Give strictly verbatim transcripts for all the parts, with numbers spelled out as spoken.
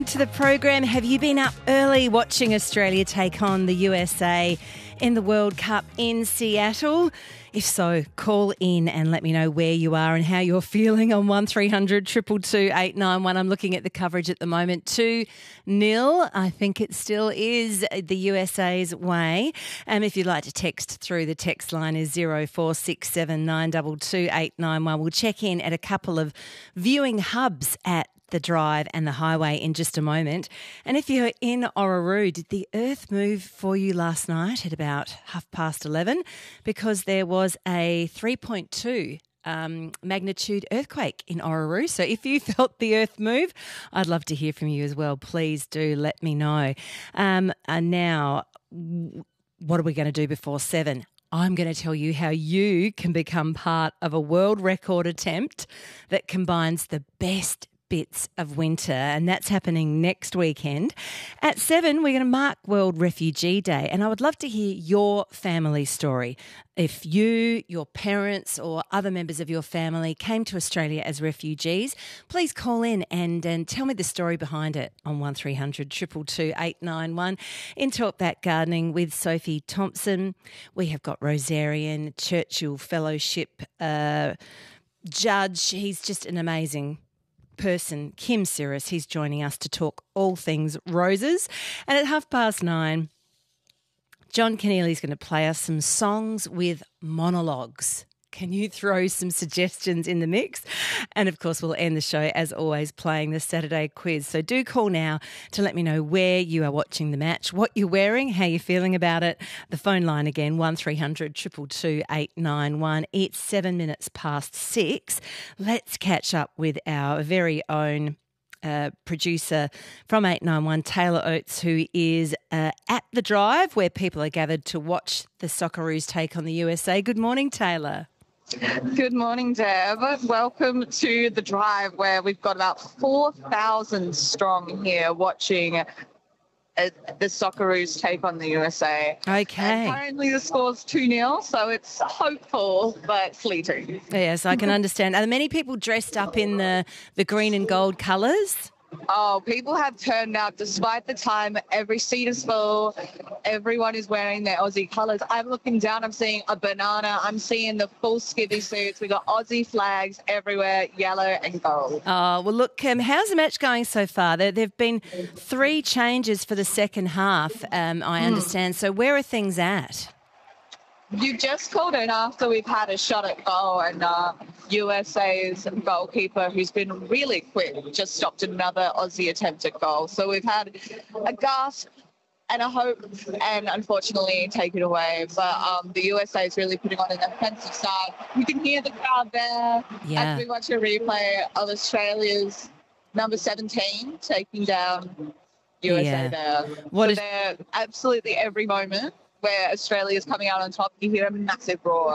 To the program, have you been up early watching Australia take on the U S A in the World Cup in Seattle? If so, call in and let me know where you are and how you're feeling on one three hundred two two two eight nine one. I'm looking at the coverage at the moment. two nil, I think it still is the U S A's way. Um, if you'd like to text through, the text line is zero four six seven nine two two eight nine one. We'll check in at a couple of viewing hubs at the Drive and the Highway in just a moment. And if you're in Orroroo, did the earth move for you last night at about half past eleven? Because there was a three point two um, magnitude earthquake in Orroroo. So if you felt the earth move, I'd love to hear from you as well. Please do let me know. Um, and now, what are we going to do before seven? I'm going to tell you how you can become part of a world record attempt that combines the best bits of winter, and that's happening next weekend. At seven, we're going to mark World Refugee Day, and I would love to hear your family story. If you, your parents or other members of your family came to Australia as refugees, please call in and, and tell me the story behind it on one three hundred two two two eight nine one. In Talk Back Gardening with Sophie Thompson, we have got Rosarian, Churchill Fellowship uh, Judge. He's just an amazing person, Kim Cirrus. He's joining us to talk all things roses. And at half past nine, John Keneally is going to play us some songs with monologues. Can you throw some suggestions in the mix? And, of course, we'll end the show, as always, playing the Saturday quiz. So do call now to let me know where you are watching the match, what you're wearing, how you're feeling about it. The phone line again, one three hundred two two two eight nine one. It's seven minutes past six. Let's catch up with our very own Uh, producer from eight nine one, Taylor Oates, who is uh, at the Drive where people are gathered to watch the Socceroos take on the U S A. Good morning, Taylor. Good morning, Deb. Welcome to the Drive, where we've got about four thousand strong here watching uh, the Socceroos take on the U S A. Okay. And currently the score's two nil, so it's hopeful but fleeting. Yes, I can understand. Are many people dressed up in the, the green and gold colours? Oh, people have turned out despite the time. Every seat is full. Everyone is wearing their Aussie colours. I'm looking down. I'm seeing a banana. I'm seeing the full skivvy suits. We've got Aussie flags everywhere, yellow and gold. Oh, well, look, um, how's the match going so far? There have been three changes for the second half, um, I understand. Mm. So where are things at? You just called in after we've had a shot at goal, and uh, U S A's goalkeeper, who's been really quick, just stopped another Aussie attempt at goal. So we've had a gasp and a hope, and unfortunately taken away. But um, the U S A is really putting on an offensive side. You can hear the crowd there yeah. as we watch a replay of Australia's number seventeen taking down U S A yeah. there. What so is- they're absolutely every moment where Australia is coming out on top, you hear a massive roar.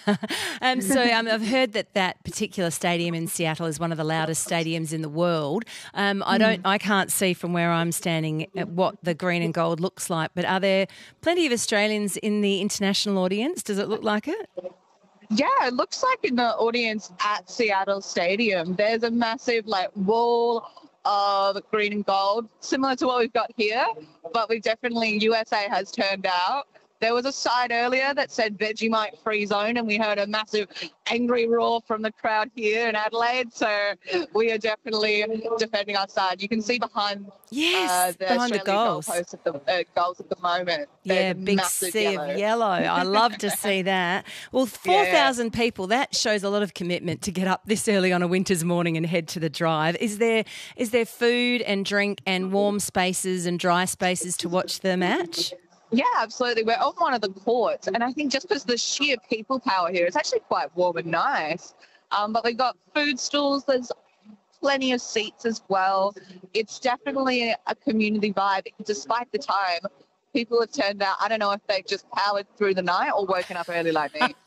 um, so um, I've heard that that particular stadium in Seattle is one of the loudest stadiums in the world. Um, I don't, I can't see from where I'm standing at what the green and gold looks like, but are there plenty of Australians in the international audience? Does it look like it? Yeah, it looks like in the audience at Seattle Stadium, there's a massive like wall of green and gold, similar to what we've got here, but we definitely, U S A has turned out. There was a side earlier that said Vegemite free zone, and we heard a massive angry roar from the crowd here in Adelaide. So we are definitely defending our side. You can see behind, yes, uh, the behind the Australian goals. goalposts at the uh, goals at the moment. Yeah, There's a big massive sea yellow. of yellow. I love to see that. Well, four thousand yeah. people, that shows a lot of commitment to get up this early on a winter's morning and head to the Drive. Is there is there food and drink and warm spaces and dry spaces to watch the match? Yeah, absolutely. We're on one of the courts, and I think just because the sheer people power here, it's actually quite warm and nice. Um, but we've got food stalls. There's plenty of seats as well. It's definitely a community vibe, despite the time. People have turned out, I don't know if they've just powered through the night or woken up early like me.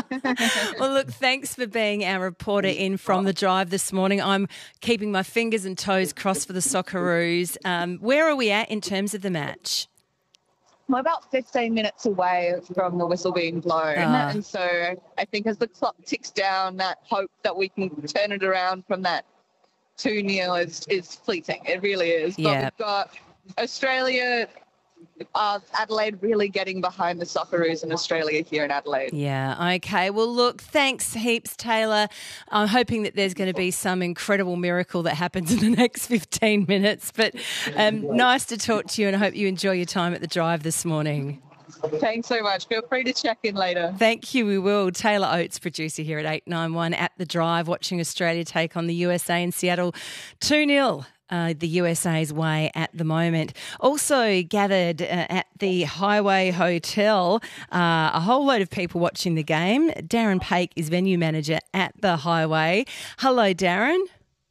Well, look, thanks for being our reporter in from the Drive this morning. I'm keeping my fingers and toes crossed for the Socceroos. Um, where are we at in terms of the match? We're about fifteen minutes away from the whistle being blown. Ah. And so I think as the clock ticks down, that hope that we can turn it around from that two nil is, is fleeting. It really is. But Yeah. we've got Australia, uh, Adelaide really getting behind the Socceroos in Australia here in Adelaide. Yeah, okay. Well, look, thanks heaps, Taylor. I'm hoping that there's going to be some incredible miracle that happens in the next fifteen minutes. But um, nice to talk to you, and I hope you enjoy your time at the Drive this morning. Thanks so much. Feel free to check in later. Thank you, we will. Taylor Oates, producer here at eight nine one at The Drive, watching Australia take on the U S A in Seattle two nil. Uh, the U S A's way at the moment. Also gathered uh, at the Highway Hotel, uh, a whole load of people watching the game. Darren Paik is venue manager at the Highway. Hello, Darren.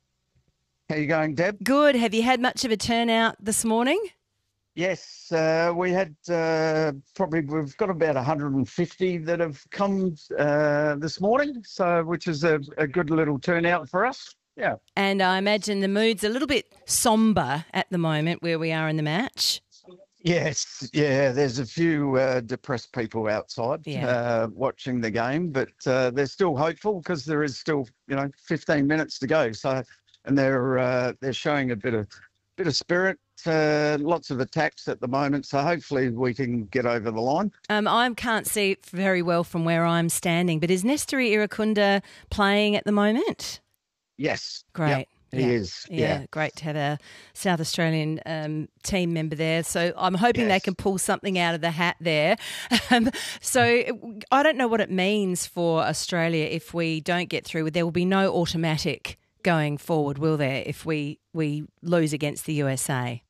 How you going, Deb? Good. Have you had much of a turnout this morning? Yes, uh, we had uh, probably, we've got about one hundred fifty that have come uh, this morning, so which is a, a good little turnout for us. Yeah. And I imagine the mood's a little bit sombre at the moment where we are in the match. Yes, yeah, there's a few uh, depressed people outside Yeah. uh, watching the game, but uh, they're still hopeful because there is still, you know, fifteen minutes to go. So, and they're uh, they're showing a bit of bit of spirit. Uh, lots of attacks at the moment, so hopefully we can get over the line. Um, I can't see it very well from where I'm standing, but is Nestori Irakunda playing at the moment? Yes. Great. Yep, he Yeah. is. Yeah, Yeah. great to have a South Australian um, team member there. So I'm hoping they Yes. can pull something out of the hat there. Um, so I don't know what it means for Australia if we don't get through. There will be no automatic going forward, will there, if we, we lose against the U S A?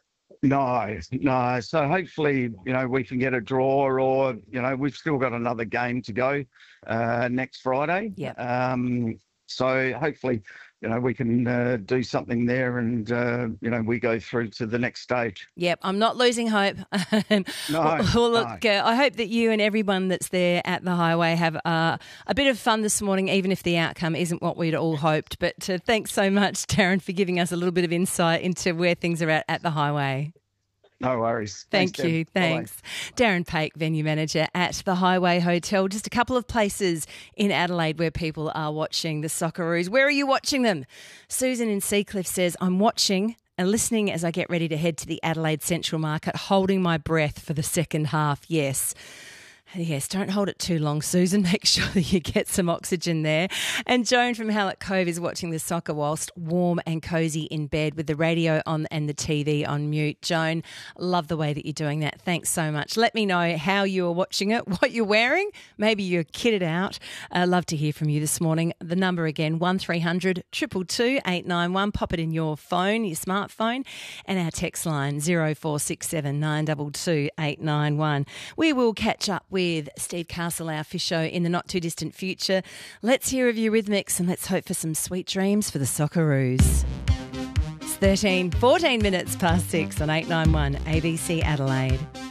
No, no. So hopefully, you know, we can get a draw, or you know, we've still got another game to go uh, next Friday. Yeah. Um. So hopefully, you know, we can uh, do something there, and uh, you know, we go through to the next stage. Yep, I'm not losing hope. No, well, look, no. uh, I hope that you and everyone that's there at the Highway have uh, a bit of fun this morning, even if the outcome isn't what we'd all hoped. But uh, thanks so much, Darren, for giving us a little bit of insight into where things are at at the Highway. No worries. Thank Thanks, you. Deb. Bye-bye. Thanks. Darren Paik, venue manager at the Highway Hotel. Just a couple of places in Adelaide where people are watching the Socceroos. Where are you watching them? Susan in Seacliff says, I'm watching and listening as I get ready to head to the Adelaide Central Market, holding my breath for the second half. Yes. Yes, don't hold it too long, Susan. Make sure that you get some oxygen there. And Joan from Hallett Cove is watching the soccer whilst warm and cosy in bed with the radio on and the T V on mute. Joan, love the way that you're doing that. Thanks so much. Let me know how you are watching it, what you're wearing. Maybe you're kitted out. Uh, love to hear from you this morning. The number again, one three hundred two two two eight nine one. Pop it in your phone, your smartphone, and our text line zero four six seven nine two two eight nine one. We will catch up with with Steve Castle, our Fisho, in the not-too-distant future. Let's hear of Eurythmics and let's hope for some sweet dreams for the Socceroos. It's thirteen, fourteen minutes past six on eight nine one A B C Adelaide.